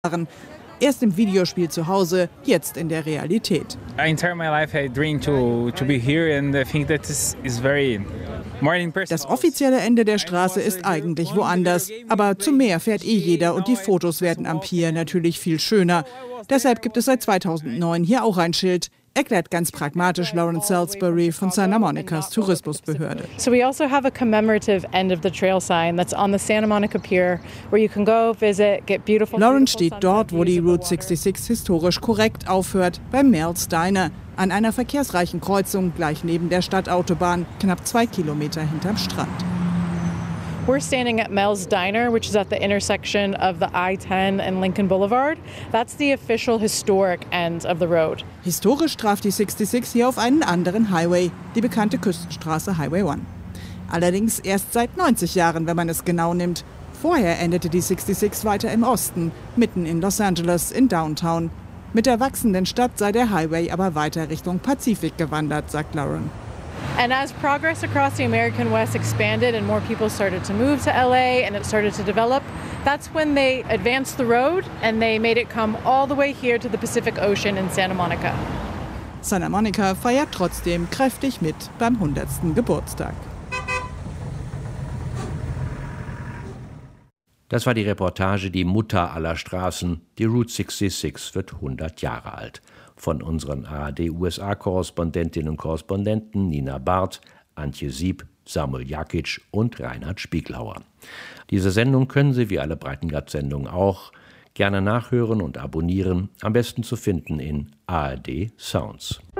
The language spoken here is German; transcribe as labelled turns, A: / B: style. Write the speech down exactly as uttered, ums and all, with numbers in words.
A: Erst im Videospiel zu Hause, jetzt in der Realität. Das offizielle Ende der Straße ist eigentlich woanders. Aber zum Meer fährt eh jeder und die Fotos werden am Pier natürlich viel schöner. Deshalb gibt es seit zweitausendneun hier auch ein Schild. Erklärt ganz pragmatisch Lauren Salisbury von Santa Monica's Tourismusbehörde.
B: So we also have a commemorative end of the trail sign that's on the Santa Monica Pier, where you can go visit, get beautiful.
A: Lauren steht dort, wo die Route sechsundsechzig historisch korrekt aufhört, beim Mel's Diner, an einer verkehrsreichen Kreuzung gleich neben der Stadtautobahn, knapp zwei Kilometer hinterm Strand.
B: We're standing at Mel's Diner, which is at the intersection of the I ten and Lincoln Boulevard. That's the official historic end of the road.
A: Historisch traf die sechsundsechzig hier auf einen anderen Highway, die bekannte Küstenstraße Highway eins. Allerdings erst seit neunzig Jahren, wenn man es genau nimmt. Vorher endete die sechsundsechzig weiter im Osten, mitten in Los Angeles, in Downtown. Mit der wachsenden Stadt sei der Highway aber weiter Richtung Pazifik gewandert, sagt Lauren.
B: And as progress across the American West expanded and more people started to move to L A and it started to develop, that's when they advanced the road and they made it come all the way here to the Pacific Ocean in Santa Monica.
A: Santa Monica feiert trotzdem kräftig mit beim hundertsten Geburtstag.
C: Das war die Reportage Die Mutter aller Straßen. Die Route sechsundsechzig wird hundert Jahre alt. Von unseren A R D-U S A-Korrespondentinnen und Korrespondenten Nina Barth, Antje Sieb, Samuel Jakic und Reinhard Spieglauer. Diese Sendung können Sie, wie alle Breitengrad-Sendungen auch, gerne nachhören und abonnieren, am besten zu finden in A R D Sounds.